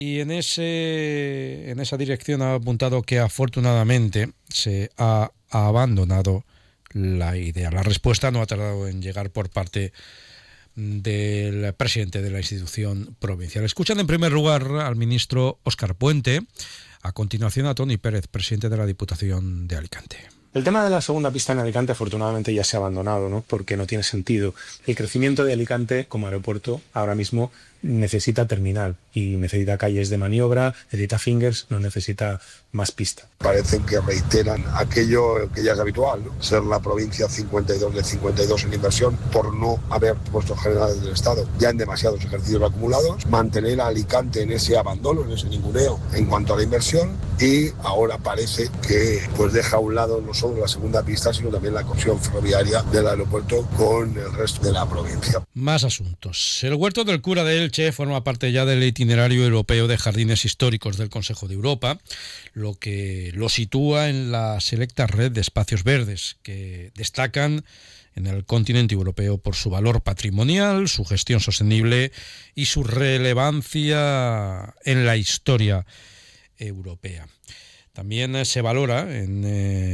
Y en esa dirección ha apuntado que afortunadamente se ha abandonado la idea. La respuesta no ha tardado en llegar por parte del presidente de la institución provincial. Escuchan en primer lugar al ministro Óscar Puente, a continuación a Toni Pérez, presidente de la Diputación de Alicante. El tema de la segunda pista en Alicante afortunadamente ya se ha abandonado, ¿no? Porque no tiene sentido. El crecimiento de Alicante como aeropuerto ahora mismo necesita terminal y necesita calles de maniobra, necesita fingers, no necesita más pista. Parecen que reiteran aquello que ya es habitual, ¿no? Ser la provincia 52 de 52 en inversión por no haber puestos generales del Estado ya en demasiados ejercicios acumulados, mantener a Alicante en ese abandono, en ese ninguneo en cuanto a la inversión, y ahora parece que pues deja a un lado no solo la segunda pista sino también la conexión ferroviaria del aeropuerto con el resto de la provincia. Más asuntos. El Huerto del Cura de Elche forma parte ya del itinerario europeo de jardines históricos del Consejo de Europa, lo que lo sitúa en la selecta red de espacios verdes que destacan en el continente europeo por su valor patrimonial, su gestión sostenible y su relevancia en la historia europea. También se valora en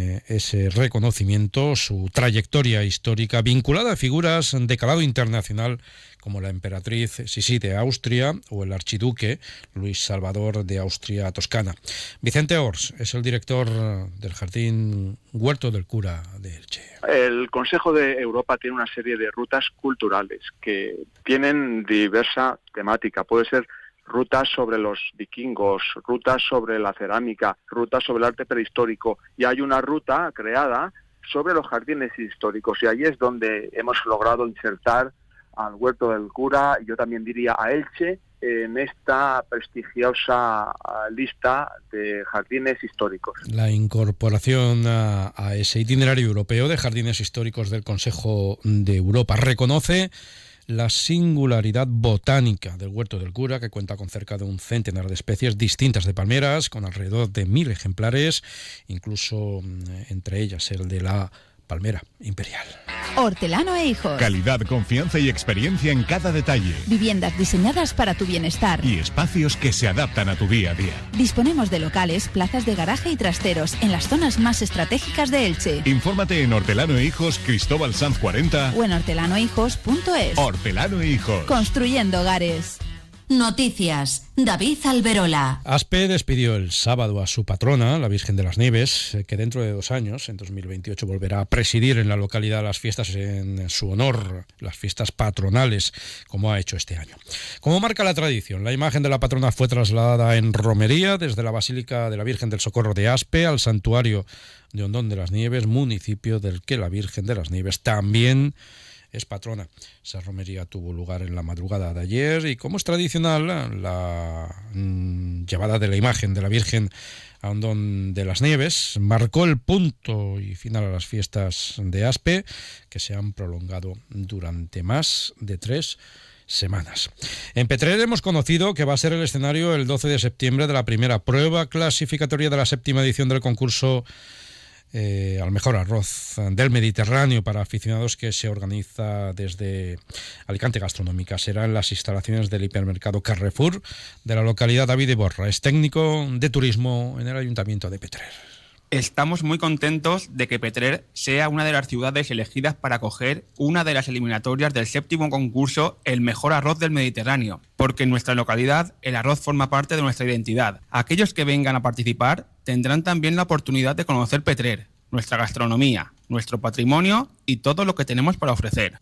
ese reconocimiento su trayectoria histórica vinculada a figuras de calado internacional como la emperatriz Sisi de Austria o el archiduque Luis Salvador de Austria-Toscana. Vicente Ors es el director del Jardín Huerto del Cura de Elche. El Consejo de Europa tiene una serie de rutas culturales que tienen diversa temática. Puede ser rutas sobre los vikingos, rutas sobre la cerámica, rutas sobre el arte prehistórico, y hay una ruta creada sobre los jardines históricos, y ahí es donde hemos logrado insertar al Huerto del Cura, y yo también diría a Elche, en esta prestigiosa lista de jardines históricos. La incorporación a ese itinerario europeo de jardines históricos del Consejo de Europa reconoce la singularidad botánica del Huerto del Cura, que cuenta con cerca de un centenar de especies distintas de palmeras, con alrededor de 1.000 ejemplares, incluso entre ellas el de la palmera imperial. Hortelano e Hijos. Calidad, confianza y experiencia en cada detalle. Viviendas diseñadas para tu bienestar. Y espacios que se adaptan a tu día a día. Disponemos de locales, plazas de garaje y trasteros en las zonas más estratégicas de Elche. Infórmate en Hortelano e Hijos, Cristóbal Sanz 40 o en hortelanohijos.es. Hortelano e Hijos. Construyendo hogares. Noticias. David Alberola. ASPE despidió el sábado a su patrona, la Virgen de las Nieves, que dentro de 2 años, en 2028, volverá a presidir en la localidad las fiestas en su honor, las fiestas patronales, como ha hecho este año. Como marca la tradición, la imagen de la patrona fue trasladada en romería desde la Basílica de la Virgen del Socorro de ASPE al santuario de Hondón de las Nieves, municipio del que la Virgen de las Nieves también es patrona. Esa romería tuvo lugar en la madrugada de ayer y, como es tradicional, la llevada de la imagen de la Virgen a Hondón de las Nieves marcó el punto y final a las fiestas de ASPE, que se han prolongado durante más de 3 semanas. En Petrer hemos conocido que va a ser el escenario el 12 de septiembre de la primera prueba clasificatoria de la 7ª edición del concurso al mejor arroz del Mediterráneo para aficionados, que se organiza desde Alicante Gastronómica. Será en las instalaciones del hipermercado Carrefour de la localidad. David Iborra es técnico de turismo en el Ayuntamiento de Petrer. Estamos muy contentos de que Petrer sea una de las ciudades elegidas para acoger una de las eliminatorias del 7º concurso El Mejor Arroz del Mediterráneo, porque en nuestra localidad el arroz forma parte de nuestra identidad. Aquellos que vengan a participar tendrán también la oportunidad de conocer Petrer, nuestra gastronomía, nuestro patrimonio y todo lo que tenemos para ofrecer.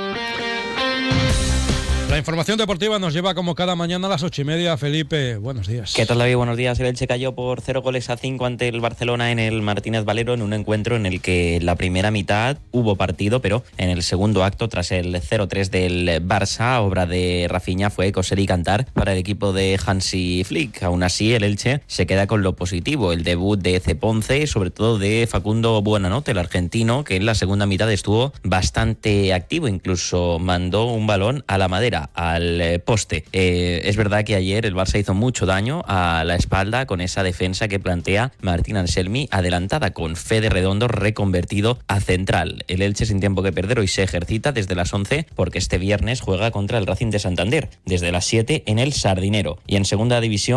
La información deportiva nos lleva como cada mañana a las 8:30. Felipe, buenos días. ¿Qué tal, David? Buenos días. El Elche cayó por 0-5 ante el Barcelona en el Martínez Valero, en un encuentro en el que en la primera mitad hubo partido, pero en el segundo acto, tras el 0-3 del Barça, obra de Rafinha, fue coser y cantar para el equipo de Hansi Flick. Aún así, el Elche se queda con lo positivo, el debut de Ceponce y sobre todo de Facundo Buenanote, el argentino, que en la segunda mitad estuvo bastante activo, incluso mandó un balón a la madera, al poste. Es verdad que ayer el Barça hizo mucho daño a la espalda con esa defensa que plantea Martín Anselmi, adelantada con Fede Redondo reconvertido a central. El Elche, sin tiempo que perder, hoy se ejercita desde las 11 porque este viernes juega contra el Racing de Santander, desde las 7 en el Sardinero. Y en segunda división